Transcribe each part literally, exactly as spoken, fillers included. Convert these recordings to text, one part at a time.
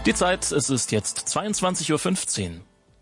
Die Zeit, es ist jetzt zweiundzwanzig Uhr fünfzehn.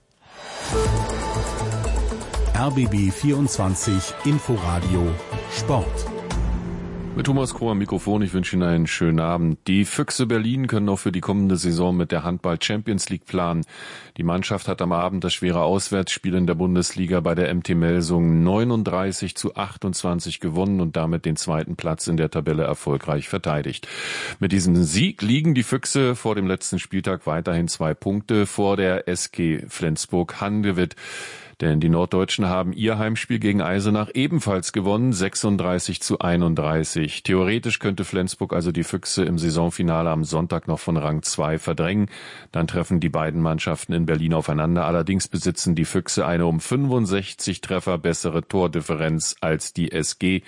R B B vierundzwanzig Inforadio Sport. Mit Thomas Kroh am Mikrofon, ich wünsche Ihnen einen schönen Abend. Die Füchse Berlin können auch für die kommende Saison mit der Handball Champions League planen. Die Mannschaft hat am Abend das schwere Auswärtsspiel in der Bundesliga bei der M T Melsungen neununddreißig zu achtundzwanzig gewonnen und damit den zweiten Platz in der Tabelle erfolgreich verteidigt. Mit diesem Sieg liegen die Füchse vor dem letzten Spieltag weiterhin zwei Punkte vor der S G Flensburg-Handewitt. Denn die Norddeutschen haben ihr Heimspiel gegen Eisenach ebenfalls gewonnen, sechsunddreißig zu einunddreißig. Theoretisch könnte Flensburg also die Füchse im Saisonfinale am Sonntag noch von Rang zwei verdrängen. Dann treffen die beiden Mannschaften in Berlin aufeinander. Allerdings besitzen die Füchse eine um fünfundsechzig Treffer bessere Tordifferenz als die S G.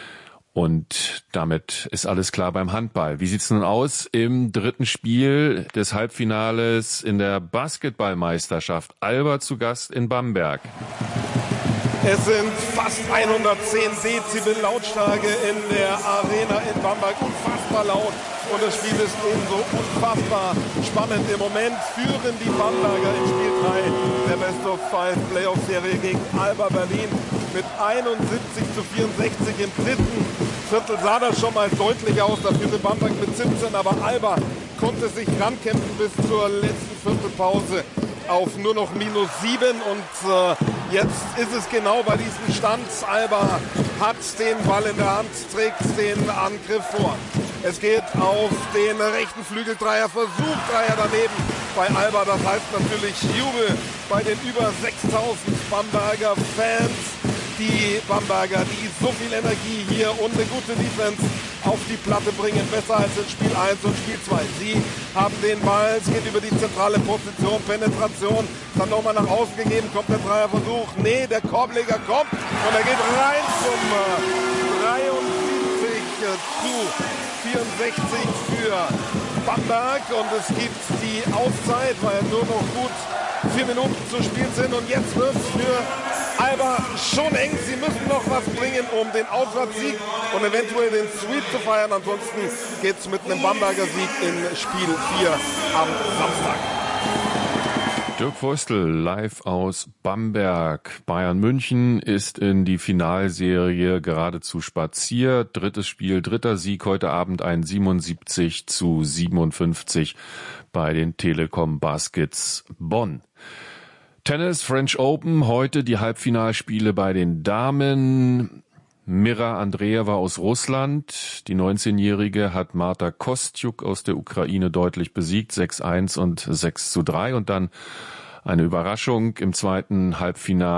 Und damit ist alles klar beim Handball. Wie sieht's nun aus im dritten Spiel des Halbfinales in der Basketballmeisterschaft? Alba zu Gast in Bamberg. Es sind fast hundertzehn Dezibel Lautstärke in der Arena in Bamberg. Unfassbar laut. Und das Spiel ist ebenso unfassbar spannend. Im Moment führen die Bamberger in Spiel drei der Best of Five Playoff-Serie gegen Alba Berlin mit einundsiebzig zu vierundsechzig. Im dritten Viertel sah das schon mal deutlich aus. Da führte Bamberg mit siebzehn, aber Alba konnte sich rankämpfen bis zur letzten Viertelpause auf nur noch minus sieben. Und äh, jetzt ist es genau bei diesem Stand. Alba hat den Ball in der Hand, trägt den Angriff vor. Es geht auf den rechten Flügeldreier, Versuch, Dreier daneben bei Alba. Das heißt natürlich Jubel bei den über sechstausend Bamberger Fans. Die Bamberger, die so viel Energie hier und eine gute Defense auf die Platte bringen, besser als in Spiel eins und Spiel zwei. Sie haben den Ball, es geht über die zentrale Position, Penetration, dann nochmal nach außen gegeben, kommt der Dreierversuch, nee, der Korbleger kommt und er geht rein zum dreiundsiebzig zu vierundsechzig für Bamberg und es gibt die Auszeit, weil nur noch gut vier Minuten zu spielen sind und jetzt wird es für Alba schon eng. Sie müssen noch was bringen, um den Auswärtssieg und eventuell den Sweep zu feiern. Ansonsten geht es mit einem Bamberger Sieg in Spiel vier am Samstag. Dirk Feustel live aus Bamberg. Bayern München ist in die Finalserie geradezu spaziert. Drittes Spiel, dritter Sieg heute Abend, ein siebenundsiebzig zu siebenundfünfzig bei den Telekom Baskets Bonn. Tennis, French Open, heute die Halbfinalspiele bei den Damen. Mira Andreeva aus Russland, die neunzehnjährige, hat Marta Kostjuk aus der Ukraine deutlich besiegt, sechs eins und sechs zu drei. Und dann eine Überraschung im zweiten Halbfinale.